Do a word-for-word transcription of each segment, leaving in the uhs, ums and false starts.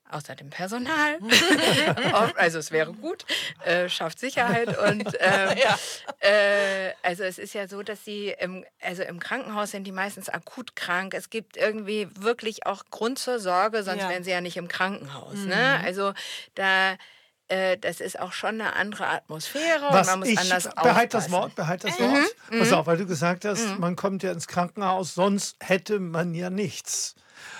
Außerdem Personal. Also es wäre gut, äh, schafft Sicherheit. Und ähm, Ja. äh, also es ist ja so, dass sie im, also im Krankenhaus sind die meistens akut krank. Es gibt irgendwie wirklich auch Grund zur Sorge, sonst Ja. wären sie ja nicht im Krankenhaus. Ne? Also da, äh, das ist auch schon eine andere Atmosphäre und Was man muss ich, anders behalt das aufpassen. Wort, behalt das Wort. Pass auf, weil du gesagt hast, man kommt ja ins Krankenhaus, sonst hätte man ja nichts.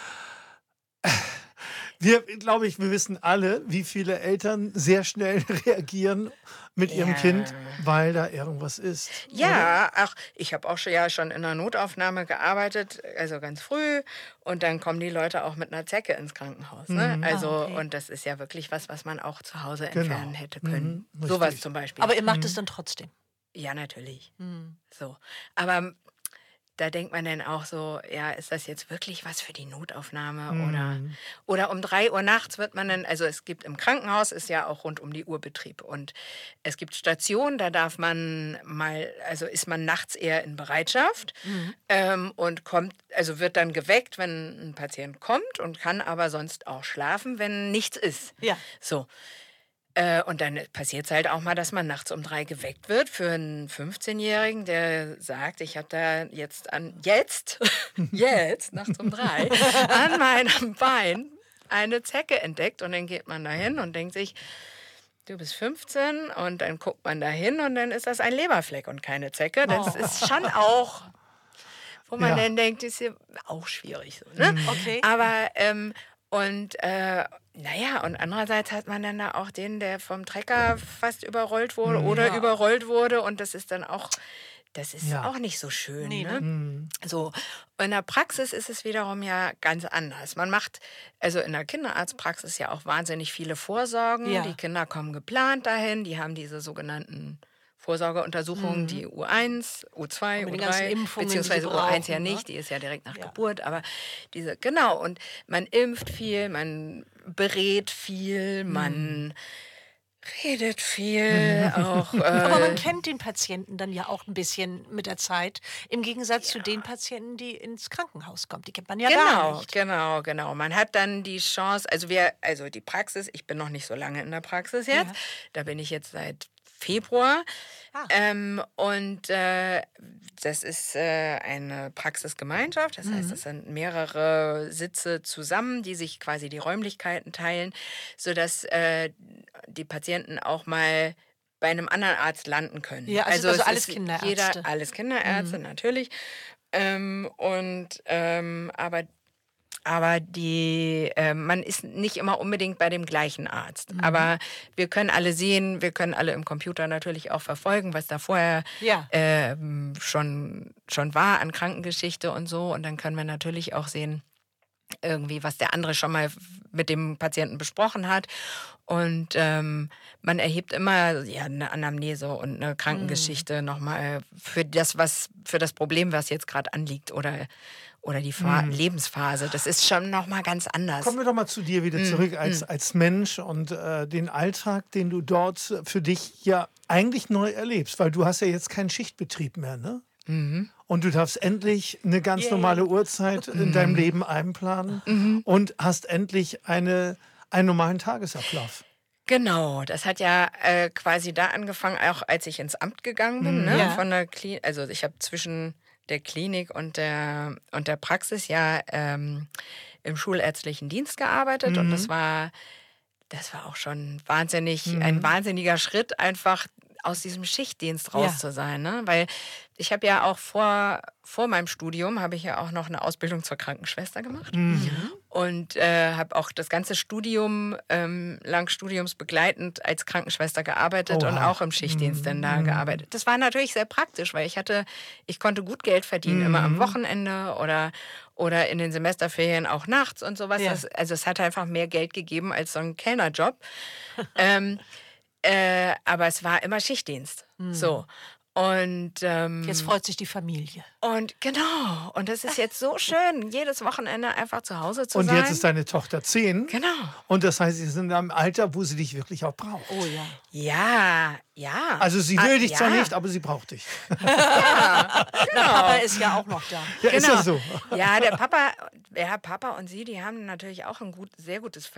Wir, glaube ich, wir wissen alle, wie viele Eltern sehr schnell reagieren mit ihrem Ja. Kind, weil da irgendwas ist. Ja, ach, ich habe auch schon, ja schon in einer Notaufnahme gearbeitet, also ganz früh. Und dann kommen die Leute auch mit einer Zecke ins Krankenhaus. Ne? Also, Ah, okay. und das ist ja wirklich was, was man auch zu Hause Genau. entfernen hätte können. Mhm, Sowas richtig. zum Beispiel. Aber ihr macht es dann trotzdem. ja, natürlich. Hm. So. Aber da denkt man dann auch so, ja, ist das jetzt wirklich was für die Notaufnahme? Oder, oder um drei Uhr nachts wird man dann, also es gibt im Krankenhaus, ist ja auch rund um die Uhr Betrieb. Und es gibt Stationen, da darf man mal, also ist man nachts eher in Bereitschaft ähm, und kommt, also wird dann geweckt, wenn ein Patient kommt und kann aber sonst auch schlafen, wenn nichts ist. Ja. So. Äh, und dann passiert es halt auch mal, dass man nachts um drei geweckt wird für einen fünfzehnjährigen, der sagt, ich habe da jetzt an, jetzt, jetzt, nachts um drei, an meinem Bein eine Zecke entdeckt. Und dann geht man da hin und denkt sich, du bist fünfzehn, und dann guckt man da hin und dann ist das ein Leberfleck und keine Zecke. Das ist schon auch, wo man Ja. dann denkt, ist ja auch schwierig. So, ne? Okay. Aber, ähm, und äh, naja, und andererseits hat man dann da auch den, der vom Trecker fast überrollt wurde oder Ja. überrollt wurde. Und das ist dann auch, das ist Ja. auch nicht so schön. Nee, ne? So. In der Praxis ist es wiederum ja ganz anders. Man macht, also in der Kinderarztpraxis ja auch wahnsinnig viele Vorsorgen. Ja. Die Kinder kommen geplant dahin, die haben diese sogenannten Vorsorgeuntersuchungen, die U eins, U zwei, Und mit U den ganzen drei, Impfungen, die sie beziehungsweise U eins ja brauchen, ne? nicht, die ist ja direkt nach Ja. Geburt, aber diese, genau, und man impft viel, man berät viel, man redet viel, auch. Äh, Aber man kennt den Patienten dann ja auch ein bisschen mit der Zeit, im Gegensatz zu den Patienten, die ins Krankenhaus kommen. Die kennt man ja gar Genau, nicht. genau, genau. Man hat dann die Chance, also wir, also die Praxis, ich bin noch nicht so lange in der Praxis jetzt, Ja. da bin ich jetzt seit Februar. Ah. Ähm, und äh, das ist äh, eine Praxisgemeinschaft, das Mhm. heißt, das sind mehrere Sitze zusammen, die sich quasi die Räumlichkeiten teilen, sodass äh, die Patienten auch mal bei einem anderen Arzt landen können. Ja, also- also es alles ist Kinderärzte. Mhm. Jeder, alles Kinderärzte, natürlich. Ähm, und ähm, aber aber die, äh, man ist nicht immer unbedingt bei dem gleichen Arzt. Mhm. Aber wir können alle sehen, wir können alle im Computer natürlich auch verfolgen, was da vorher Ja. ähm, schon, schon war an Krankengeschichte und so. Und dann können wir natürlich auch sehen, irgendwie, was der andere schon mal mit dem Patienten besprochen hat. Und ähm, man erhebt immer ja, eine Anamnese und eine Krankengeschichte nochmal für das, was, für das Problem, was jetzt gerade anliegt oder, oder die Fa- Lebensphase. Das ist schon nochmal ganz anders. Kommen wir doch mal zu dir wieder zurück als, als Mensch und äh, den Alltag, den du dort für dich ja eigentlich neu erlebst, weil du hast ja jetzt keinen Schichtbetrieb mehr, ne? Und du darfst endlich eine ganz Yay. normale Uhrzeit in deinem Leben einplanen und hast endlich eine, einen normalen Tagesablauf. Genau, das hat ja äh, quasi da angefangen, auch als ich ins Amt gegangen bin, ne? Ja. Von der Klinik, also ich habe zwischen der Klinik und der und der Praxis ja ähm, im schulärztlichen Dienst gearbeitet und das war das war auch schon wahnsinnig ein wahnsinniger Schritt, einfach aus diesem Schichtdienst raus Ja. zu sein, ne? Weil ich habe ja auch vor vor meinem Studium habe ich ja auch noch eine Ausbildung zur Krankenschwester gemacht und äh, habe auch das ganze Studium ähm, lang studiumsbegleitend als Krankenschwester gearbeitet und Oha. auch im Schichtdienst dann da gearbeitet. Das war natürlich sehr praktisch, weil ich hatte, ich konnte gut Geld verdienen, immer am Wochenende oder oder in den Semesterferien auch nachts und sowas. Ja. Das, also es hat einfach mehr Geld gegeben als so ein Kellnerjob. ähm, äh, aber es war immer Schichtdienst. So. Und, ähm, Jetzt freut sich die Familie. und genau. Und das ist jetzt so schön, jedes Wochenende einfach zu Hause zu Und sein. jetzt ist deine Tochter zehn. Genau. Und das heißt, sie sind in einem Alter, wo sie dich wirklich auch braucht. Oh ja. Ja, ja. Also sie Ah, will dich zwar ja. nicht, aber sie braucht dich. Na, Papa ist ja auch noch da. Ja, ist ja Genau. so. Ja, der Papa, ja, Papa und sie, die haben natürlich auch ein gut, sehr gutes